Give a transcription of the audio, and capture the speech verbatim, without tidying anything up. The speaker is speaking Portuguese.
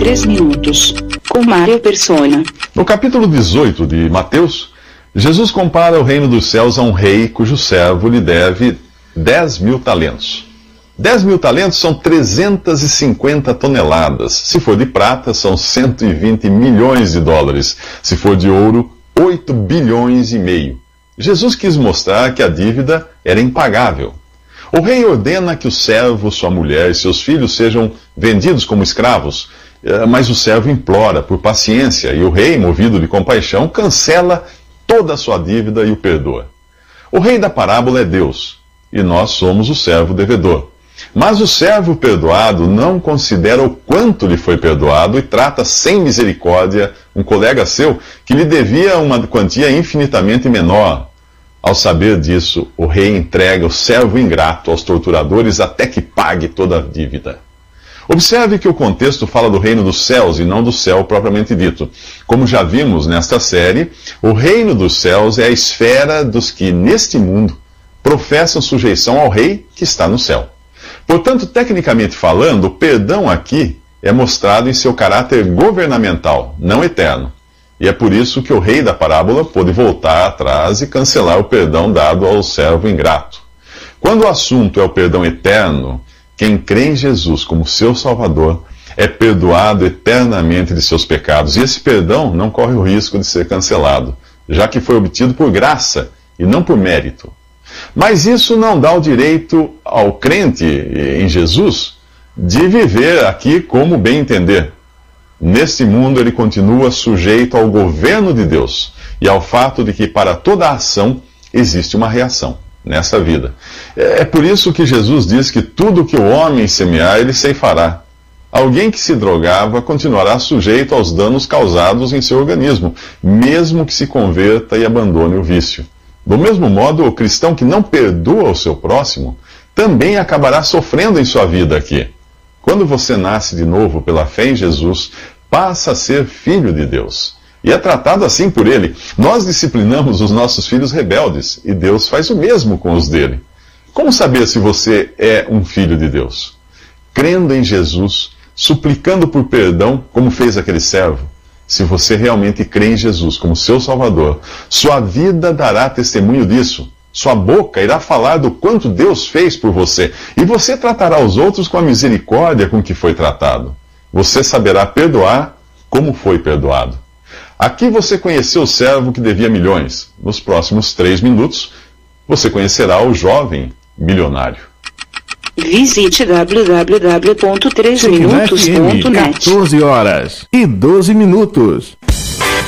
três minutos, com Mário Persona. No capítulo dezoito de Mateus, Jesus compara o reino dos céus a um rei cujo servo lhe deve dez mil talentos. dez mil talentos são trezentas e cinquenta toneladas. Se for de prata, são cento e vinte milhões de dólares. Se for de ouro, oito bilhões e meio. Jesus quis mostrar que a dívida era impagável. O rei ordena que o servo, sua mulher e seus filhos sejam vendidos como escravos, mas o servo implora por paciência e o rei, movido de compaixão, cancela toda a sua dívida e o perdoa. O rei da parábola é Deus, e nós somos o servo devedor. Mas o servo perdoado não considera o quanto lhe foi perdoado e trata sem misericórdia um colega seu que lhe devia uma quantia infinitamente menor. Ao saber disso, o rei entrega o servo ingrato aos torturadores até que pague toda a dívida. Observe que o contexto fala do reino dos céus e não do céu propriamente dito. Como já vimos nesta série, o reino dos céus é a esfera dos que, neste mundo, professam sujeição ao rei que está no céu. Portanto, tecnicamente falando, o perdão aqui é mostrado em seu caráter governamental, não eterno. E é por isso que o rei da parábola pôde voltar atrás e cancelar o perdão dado ao servo ingrato. Quando o assunto é o perdão eterno, quem crê em Jesus como seu Salvador é perdoado eternamente de seus pecados. E esse perdão não corre o risco de ser cancelado, já que foi obtido por graça e não por mérito. Mas isso não dá o direito ao crente em Jesus de viver aqui como bem entender. Neste mundo ele continua sujeito ao governo de Deus e ao fato de que para toda ação existe uma reação nessa vida. É por isso que Jesus diz que tudo que o homem semear, ele ceifará. Alguém que se drogava continuará sujeito aos danos causados em seu organismo, mesmo que se converta e abandone o vício. Do mesmo modo, o cristão que não perdoa o seu próximo também acabará sofrendo em sua vida aqui. Quando você nasce de novo pela fé em Jesus, passa a ser filho de Deus. E é tratado assim por Ele. Nós disciplinamos os nossos filhos rebeldes, e Deus faz o mesmo com os dele. Como saber se você é um filho de Deus? Crendo em Jesus, suplicando por perdão, como fez aquele servo. Se você realmente crê em Jesus como seu Salvador, sua vida dará testemunho disso. Sua boca irá falar do quanto Deus fez por você. E você tratará os outros com a misericórdia com que foi tratado. Você saberá perdoar como foi perdoado. Aqui você conheceu o servo que devia milhões. Nos próximos três minutos, você conhecerá o jovem milionário. Visite w w w ponto três minutos ponto net. quatorze horas e doze minutos.